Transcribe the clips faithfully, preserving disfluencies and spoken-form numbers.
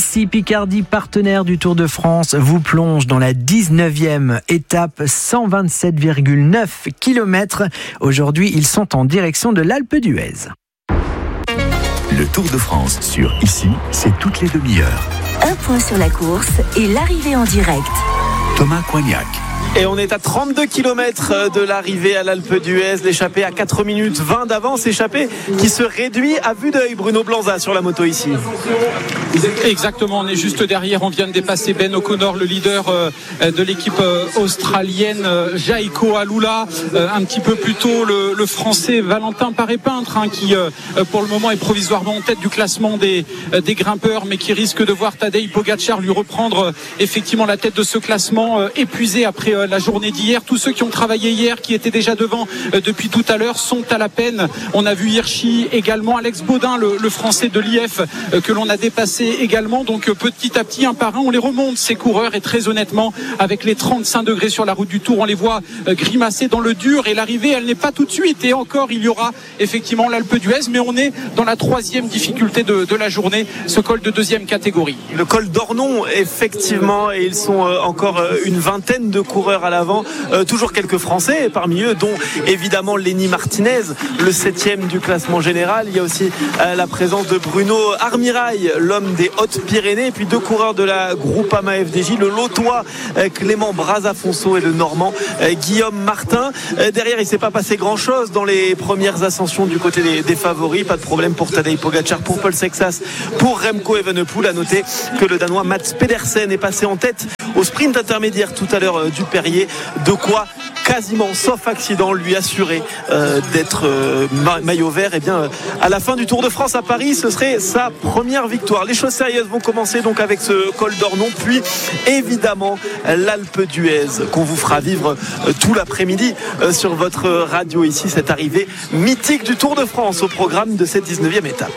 Ici Picardie, partenaire du Tour de France, vous plonge dans la dix-neuvième étape, cent vingt-sept virgule neuf kilomètres. Aujourd'hui, ils sont en direction de l'Alpe d'Huez. Le Tour de France sur Ici, c'est toutes les demi-heures. Un point sur la course et l'arrivée en direct. Thomas Coignac. Et on est à trente-deux kilomètres de l'arrivée à l'Alpe d'Huez. L'échappée à quatre minutes vingt d'avance. Échappée qui se réduit à vue d'œil. Bruno Blanza sur la moto ici. Exactement, on est juste derrière. On vient de dépasser Ben O'Connor, le leader de l'équipe australienne, Jaiko Alula. Un petit peu plus tôt, le, le français Valentin Paré-Peintre, hein, qui pour le moment est provisoirement en tête du classement des, des grimpeurs, mais qui risque de voir Tadej Pogačar lui reprendre effectivement la tête de ce classement, épuisé après la journée d'hier. Tous ceux qui ont travaillé hier, qui étaient déjà devant depuis tout à l'heure, sont à la peine. On a vu Hirschi également, Alex Baudin, le, le français de l'I F, que l'on a dépassé également. Donc petit à petit, un par un, on les remonte, ces coureurs. Et très honnêtement, avec les trente-cinq degrés sur la route du Tour, on les voit grimacer dans le dur. Et l'arrivée, elle n'est pas tout de suite. Et encore, il y aura effectivement l'Alpe d'Huez. Mais on est dans la troisième difficulté de, de la journée, ce col de deuxième catégorie. Le col d'Ornon, effectivement. Et ils sont encore une vingtaine de coureurs à l'avant, euh, toujours quelques Français parmi eux, dont évidemment Lenny Martinez, le septième du classement général. Il y a aussi euh, la présence de Bruno Armirail, l'homme des Hautes-Pyrénées, et puis deux coureurs de la Groupama F D J, le Lotois euh, Clément Brazafonso et le Normand euh, Guillaume Martin. Euh, derrière, il ne s'est pas passé grand-chose dans les premières ascensions du côté des, des favoris. Pas de problème pour Tadej Pogačar, pour Paul Sexas, pour Remco Evenepoel. À noter que le Danois Mats Pedersen est passé en tête au sprint intermédiaire tout à l'heure euh, du Perrier, de quoi quasiment, sauf accident, lui assurer euh, d'être euh, ma- maillot vert. Et bien euh, à la fin du Tour de France à Paris, ce serait sa première victoire. Les choses sérieuses vont commencer donc avec ce col d'Ornon, puis évidemment l'Alpe d'Huez qu'on vous fera vivre euh, tout l'après-midi euh, sur votre radio ici, cette arrivée mythique du Tour de France au programme de cette dix-neuvième étape.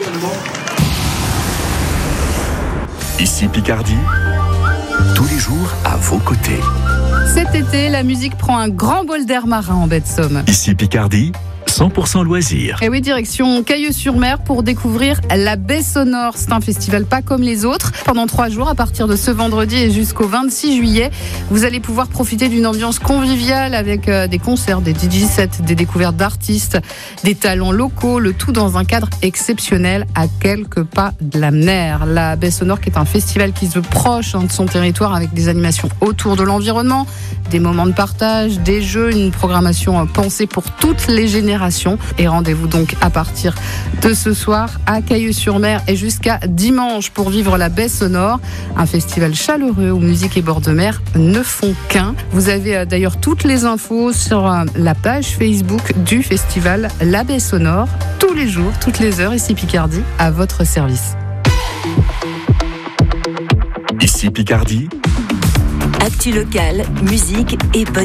Ici Picardie, tous les jours à vos côtés. Cet été, la musique prend un grand bol d'air marin en baie de Somme. Ici Picardie, cent pour cent loisirs. Et oui, direction Cailleux-sur-Mer pour découvrir la Baie Sonore. C'est un festival pas comme les autres. Pendant trois jours, à partir de ce vendredi et jusqu'au vingt-six juillet, vous allez pouvoir profiter d'une ambiance conviviale avec des concerts, des D J sets, des découvertes d'artistes, des talents locaux, le tout dans un cadre exceptionnel à quelques pas de la mer. La Baie Sonore qui est un festival qui se veut proche hein, de son territoire avec des animations autour de l'environnement, des moments de partage, des jeux, une programmation pensée pour toutes les générations. Et rendez-vous donc à partir de ce soir à Cailleux-sur-Mer et jusqu'à dimanche pour vivre la Baie Sonore, un festival chaleureux où musique et bord de mer ne font qu'un. Vous avez d'ailleurs toutes les infos sur la page Facebook du festival La Baie Sonore, tous les jours, toutes les heures, ici Picardie, à votre service. Ici Picardie, Actu locale, musique et bonne